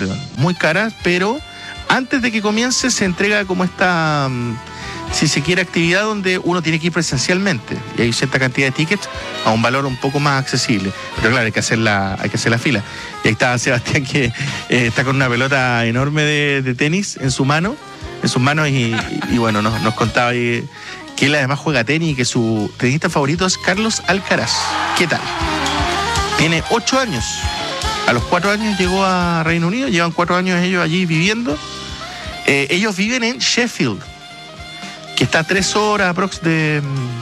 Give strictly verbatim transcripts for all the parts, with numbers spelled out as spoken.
perdón, muy caras, pero antes de que comience se entrega como esta, si se quiere, actividad donde uno tiene que ir presencialmente y hay cierta cantidad de tickets a un valor un poco más accesible, pero claro, hay que hacer la, hay que hacer la fila. Y ahí está Sebastián, que eh, está con una pelota enorme de, de tenis en su mano, en sus manos y, y, y bueno, nos, nos contaba ahí que él además juega tenis y que su tenista favorito es Carlos Alcaraz. ¿Qué tal? Tiene ocho años. A los cuatro años llegó a Reino Unido, llevan cuatro años ellos allí viviendo. Eh, ellos viven en Sheffield, que está a tres horas aprox de,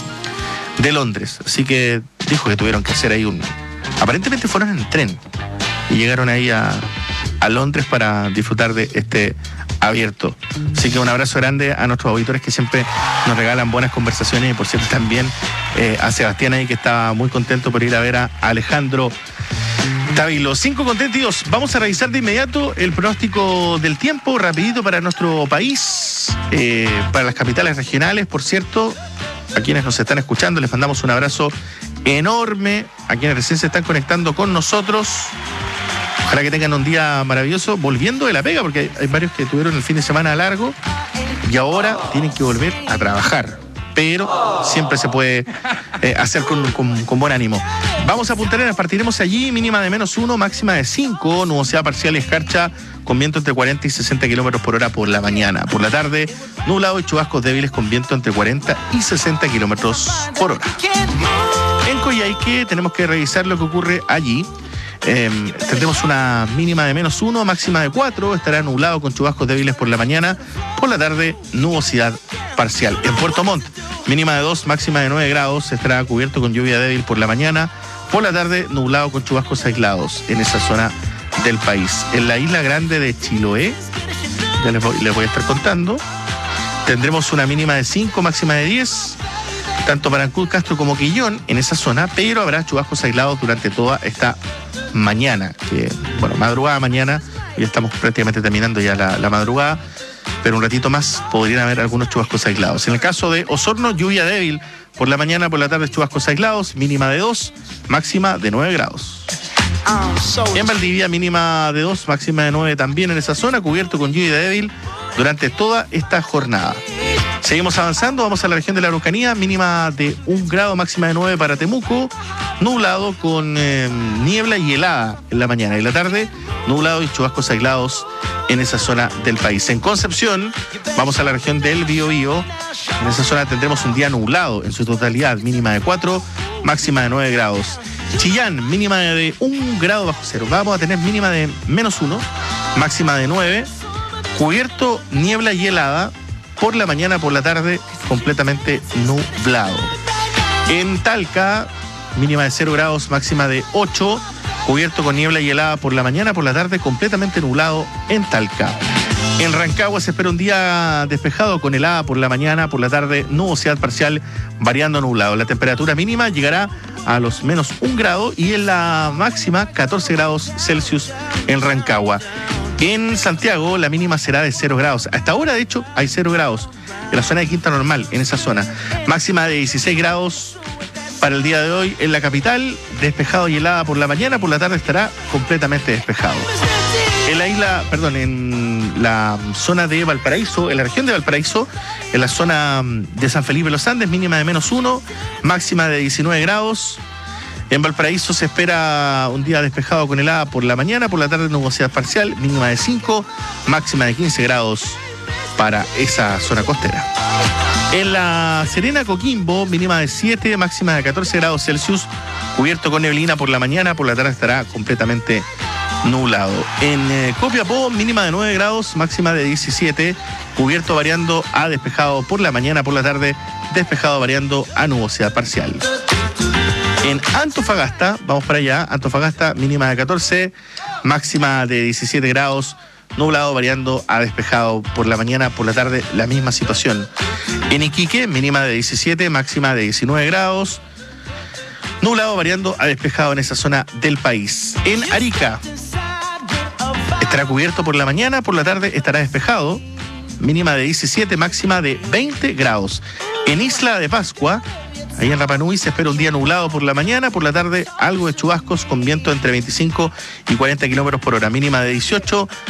de Londres. Así que dijo que tuvieron que hacer ahí un... Aparentemente fueron en tren y llegaron ahí a, a Londres para disfrutar de este abierto. Así que un abrazo grande a nuestros auditores que siempre nos regalan buenas conversaciones y por cierto también eh, a Sebastián ahí que estaba muy contento por ir a ver a Alejandro Tavilo. cinco contentos. Vamos a revisar de inmediato el pronóstico del tiempo rapidito para nuestro país, eh, para las capitales regionales. Por cierto, a quienes nos están escuchando les mandamos un abrazo enorme, a quienes recién se están conectando con nosotros. Ojalá que tengan un día maravilloso, volviendo de la pega, porque hay varios que tuvieron el fin de semana largo y ahora tienen que volver a trabajar. Pero siempre se puede eh, hacer con, con, con buen ánimo. Vamos a Punta Arenas, partiremos allí, mínima de menos uno, máxima de cinco, nubosidad parcial y escarcha, con viento entre cuarenta y sesenta kilómetros por hora por la mañana. Por la tarde, nublado y chubascos débiles con viento entre cuarenta y sesenta kilómetros por hora. En Coyhaique tenemos que revisar lo que ocurre allí. Eh, tendremos una mínima de menos uno, máxima de cuatro, estará nublado con chubascos débiles por la mañana, por la tarde nubosidad parcial. En Puerto Montt, mínima de dos, máxima de nueve grados, estará cubierto con lluvia débil por la mañana, por la tarde nublado con chubascos aislados en esa zona del país. En la isla grande de Chiloé, ya les voy, les voy a estar contando, tendremos una mínima de cinco, máxima de diez, tanto para Ancud, Castro como Quillón en esa zona, pero habrá chubascos aislados durante toda esta mañana, que bueno, madrugada mañana, ya estamos prácticamente terminando ya la, la madrugada, pero un ratito más podrían haber algunos chubascos aislados. En el caso de Osorno, lluvia débil por la mañana, por la tarde chubascos aislados, mínima de dos, máxima de nueve grados. En Valdivia, mínima de dos, máxima de nueve también en esa zona, cubierto con lluvia débil durante toda esta jornada. Seguimos avanzando, vamos a la región de la Araucanía, mínima de un grado, máxima de nueve para Temuco, nublado con eh, niebla y helada en la mañana y la tarde, nublado y chubascos aislados en esa zona del país. En Concepción, vamos a la región del Biobío, en esa zona tendremos un día nublado en su totalidad, mínima de cuatro, máxima de nueve grados. Chillán, mínima de un grado bajo cero, vamos a tener mínima de menos uno, máxima de nueve, cubierto, niebla y helada, por la mañana, por la tarde, completamente nublado. En Talca, mínima de cero grados, máxima de ocho, cubierto con niebla y helada por la mañana, por la tarde, completamente nublado en Talca. En Rancagua se espera un día despejado con helada por la mañana, por la tarde, nubosidad parcial, variando nublado. La temperatura mínima llegará a los menos un grado y en la máxima catorce grados Celsius en Rancagua. En Santiago la mínima será de cero grados. Hasta ahora, de hecho, hay cero grados en la zona de Quinta Normal, en esa zona. Máxima de dieciséis grados para el día de hoy en la capital, despejado y helada por la mañana, por la tarde estará completamente despejado. En la isla, perdón, en la zona de Valparaíso, en la región de Valparaíso, en la zona de San Felipe de los Andes, mínima de menos uno, máxima de diecinueve grados. En Valparaíso se espera un día despejado con helada por la mañana, por la tarde nubosidad parcial, mínima de cinco, máxima de quince grados para esa zona costera. En la Serena, Coquimbo, mínima de siete, máxima de catorce grados Celsius, cubierto con neblina por la mañana, por la tarde estará completamente nublado. En eh, Copiapó, mínima de nueve grados, máxima de diecisiete, cubierto variando a despejado por la mañana, por la tarde despejado variando a nubosidad parcial. En Antofagasta, vamos para allá, Antofagasta mínima de catorce, máxima de diecisiete grados, nublado variando a despejado por la mañana, por la tarde la misma situación. En Iquique, mínima de diecisiete, máxima de diecinueve grados, nublado variando a despejado en esa zona del país. En Arica, estará cubierto por la mañana, por la tarde estará despejado, mínima de diecisiete, máxima de veinte grados. En Isla de Pascua, ahí en Rapa Nui, se espera un día nublado por la mañana, por la tarde algo de chubascos con viento entre veinticinco y cuarenta kilómetros por hora, mínima de dieciocho,